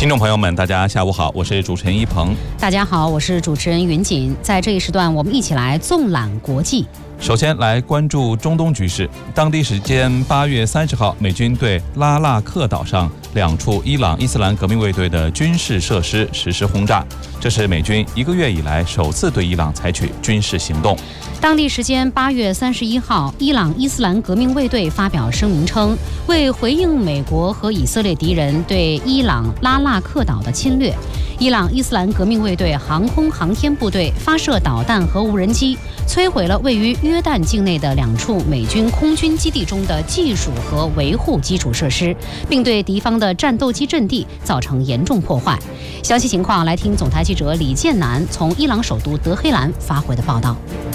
听众朋友们，大家下午好，我是主持人一鹏。 大家好，我是主持人云锦。在这一时段，我们一起来纵览国际。 首先来关注中东局势。当地时间8月30号，美军对拉纳克岛上2处伊朗伊斯兰革命卫队的军事设施实施轰炸，这是美军1个月以来首次对伊朗采取军事行动。 当地时间8月31号，伊朗伊斯兰革命卫队发表声明称，为回应美国和以色列敌人对伊朗拉纳克岛的侵略，伊朗伊斯兰革命卫队航空航天部队发射导弹和无人机，摧毁了位于约旦境内的2处美军空军基地中的技术和维护基础设施，并对敌方的战斗机阵地造成严重破坏。详细情况来听总台记者李建南从伊朗首都德黑兰发回的报道。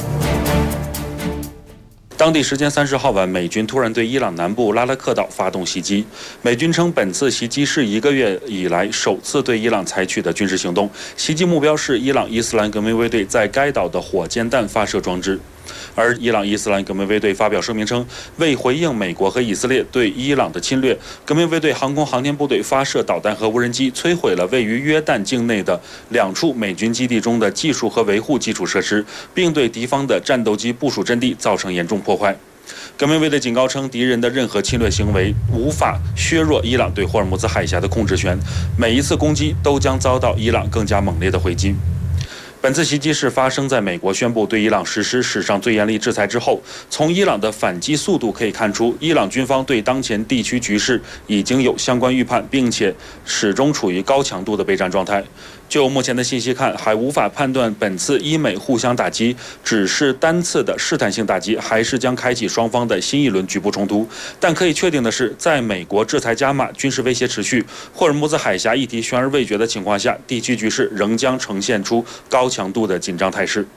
当地时间30号晚，美军突然对伊朗南部拉纳克岛发动袭击。美军称，本次袭击是1个月以来首次对伊朗采取的军事行动，袭击目标是伊朗伊斯兰革命卫队在该岛的火箭弹发射装置。而伊朗伊斯兰革命卫队发表声明称，为回应美国和以色列对伊朗的侵略，革命卫队航空航天部队发射导弹和无人机，摧毁了位于约旦境内的2处美军基地中的技术和维护基础设施，并对敌方的战斗机部署阵地造成严重破坏。革命卫队警告称，敌人的任何侵略行为无法削弱伊朗对霍尔木兹海峡的控制权，每一次攻击都将遭到伊朗更加猛烈的回击。本次袭击是发生在美国宣布对伊朗实施史上最严厉制裁之后。从伊朗的反击速度可以看出，伊朗军方对当前地区局势已经有相关预判，并且始终处于高强度的备战状态。就目前的信息看，还无法判断本次伊美互相打击只是单次的试探性打击，还是将开启双方的新一轮局部冲突。但可以确定的是，在美国制裁加码、军事威胁持续、霍尔木兹海峡议题悬而未决的情况下，地区局势仍将呈现出高强度的紧张态势。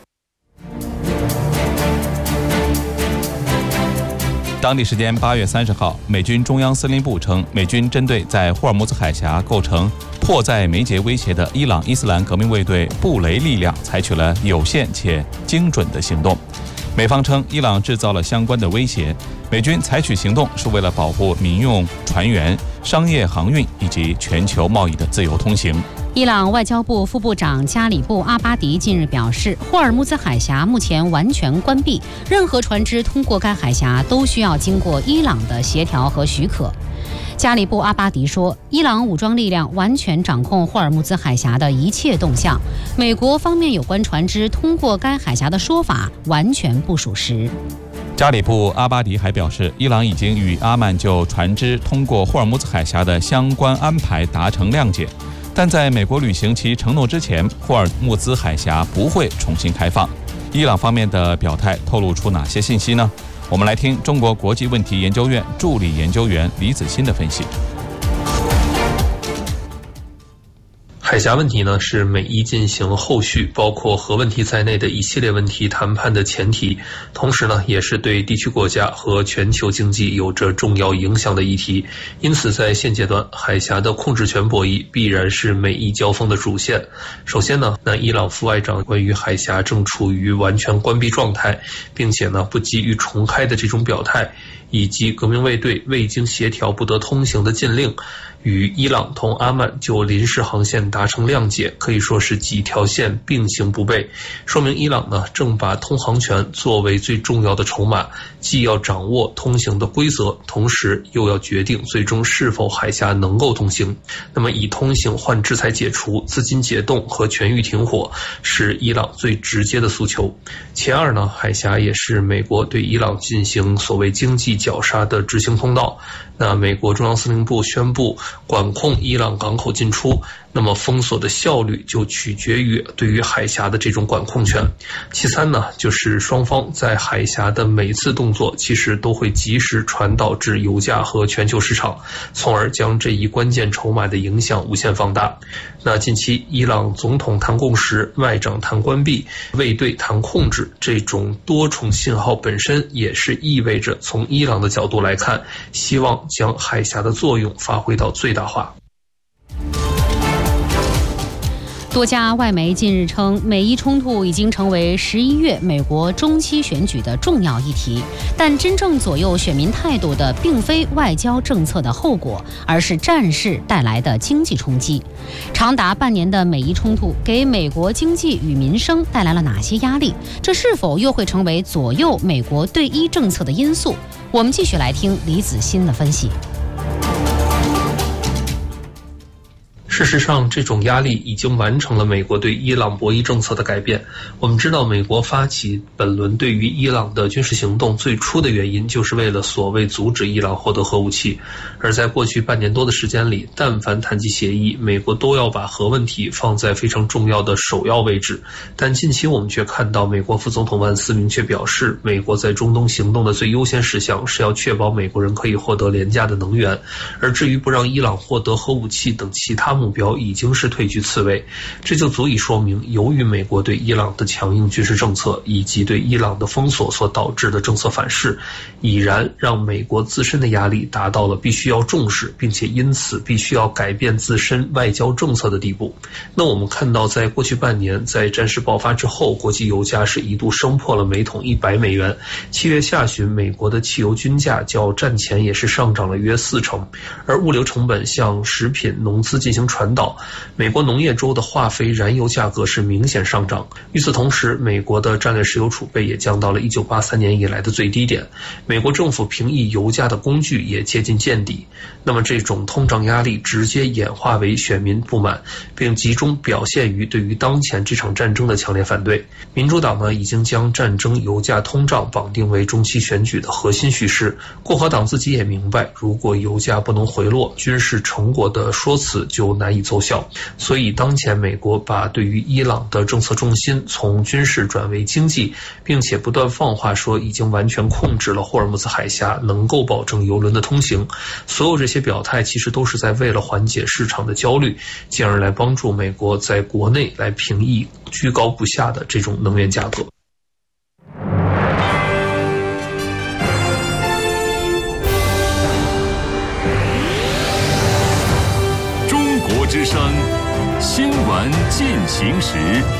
当地时间8月30号，美军中央司令部称，美军针对在霍尔木兹海峡构成迫在眉睫威胁的伊朗伊斯兰革命卫队布雷力量采取了有限且精准的行动。美方称，伊朗制造了相关的威胁，美军采取行动是为了保护民用船员、商业航运以及全球贸易的自由通行。 伊朗外交部副部长加里布·阿巴迪近日表示，霍尔木兹海峡目前完全关闭，任何船只通过该海峡都需要经过伊朗的协调和许可。加里布·阿巴迪说，伊朗武装力量完全掌控霍尔木兹海峡的一切动向，美国方面有关船只通过该海峡的说法完全不属实。 加里布·阿巴迪还表示，伊朗已经与阿曼就船只通过霍尔木兹海峡的相关安排达成谅解，但在美国履行其承诺之前，霍尔木兹海峡不会重新开放。伊朗方面的表态透露出哪些信息呢？我们来听中国国际问题研究院助理研究员李子欣的分析。 海峡问题呢，是美伊进行后续包括核问题在内的一系列问题谈判的前提，同时呢，也是对地区国家和全球经济有着重要影响的议题。因此，在现阶段，海峡的控制权博弈必然是美伊交锋的主线。首先呢，伊朗副外长关于海峡正处于完全关闭状态，并且呢，不急于重开的这种表态，以及革命卫队未经协调不得通行的禁令，与伊朗同阿曼就临时航线达成谅解，可以说是几条线并行不悖，说明伊朗呢正把通航权作为最重要的筹码，既要掌握通行的规则，同时又要决定最终是否海峡能够通行。那么以通行换制裁解除、资金解冻和全域停火是伊朗最直接的诉求。其二呢，海峡也是美国对伊朗进行所谓经济绞杀的执行通道。那美国中央司令部宣布管控伊朗港口进出，那么封锁的效率就取决于对于海峡的这种管控权。其三呢，就是双方在海峡的每次动作其实都会及时传导至油价和全球市场，从而将这一关键筹码的影响无限放大。那近期伊朗总统谈共识，外长谈关闭，卫队谈控制，这种多重信号本身也是意味着从伊朗的角度来看，希望将海峡的作用发挥到最大化。 多家外媒近日称，美伊冲突已经成为11月美国中期选举的重要议题，但真正左右选民态度的并非外交政策的后果，而是战事带来的经济冲击。长达半年的美伊冲突给美国经济与民生带来了哪些压力？这是否又会成为左右美国对伊政策的因素？我们继续来听李子欣的分析。 事实上，这种压力已经完成了美国对伊朗博弈政策的改变。我们知道，美国发起本轮对于伊朗的军事行动，最初的原因就是为了所谓阻止伊朗获得核武器。而在过去半年多的时间里，但凡谈及协议，美国都要把核问题放在非常重要的首要位置。但近期我们却看到，美国副总统万斯明确表示，美国在中东行动的最优先事项是要确保美国人可以获得廉价的能源，而至于不让伊朗获得核武器等其他目标已经是退居次位。这就足以说明，由于美国对伊朗的强硬军事政策以及对伊朗的封锁所导致的政策反噬，已然让美国自身的压力达到了必须要重视并且因此必须要改变自身外交政策的地步。那我们看到，在过去半年，在战事爆发之后，国际油价是一度升破了每桶100美元。7月下旬，美国的汽油均价较战前也是上涨了约40%，而物流成本向食品、农资进行传导，美国农业州的化肥、燃油价格是明显上涨。与此同时，美国的战略石油储备也降到了1983年以来的最低点，美国政府平抑油价的工具也接近见底。那么这种通胀压力直接演化为选民不满，并集中表现于对于当前这场战争的强烈反对。民主党呢，已经将战争、油价、通胀绑定为中期选举的核心叙事。共和党自己也明白，如果油价不能回落，军事成果的说辞就难以奏效。所以当前美国把对于伊朗的政策重心从军事转为经济，并且不断放话说已经完全控制了霍尔木兹海峡，能够保证油轮的通行。所有这些表态其实都是在为了缓解市场的焦虑，进而来帮助美国在国内来平抑居高不下的这种能源价格。 中国之声新闻进行时。